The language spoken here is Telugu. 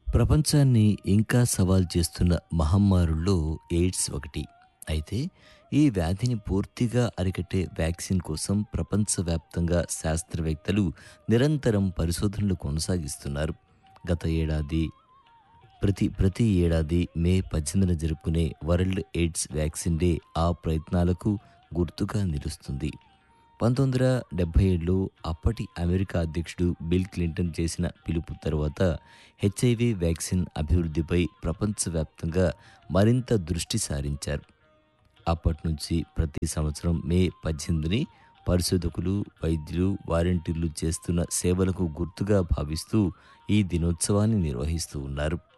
ప్రపంచాన్ని ఇంకా సవాల్ చేస్తున్న మహమ్మారుల్లో ఎయిడ్స్ ఒకటి. అయితే ఈ వ్యాధిని పూర్తిగా అరికట్టే వ్యాక్సిన్ కోసం ప్రపంచవ్యాప్తంగా శాస్త్రవేత్తలు నిరంతరం పరిశోధనలు కొనసాగిస్తున్నారు. గత ఏడాది ప్రతి ఏడాది మే 18న జరుపుకునే వరల్డ్ ఎయిడ్స్ వ్యాక్సిన్ డే ఆ ప్రయత్నాలకు గుర్తుగా నిలుస్తుంది. 1977లో అప్పటి అమెరికా అధ్యక్షుడు బిల్ క్లింటన్ చేసిన పిలుపు తర్వాత హెచ్ఐవి వ్యాక్సిన్ అభివృద్ధిపై ప్రపంచవ్యాప్తంగా మరింత దృష్టి సారించారు. అప్పటి నుంచి ప్రతి సంవత్సరం మే 18ని పరిశోధకులు, వైద్యులు, వాలంటీర్లు చేస్తున్న సేవలకు గుర్తుగా భావిస్తూ ఈ దినోత్సవాన్ని నిర్వహిస్తూ ఉన్నారు.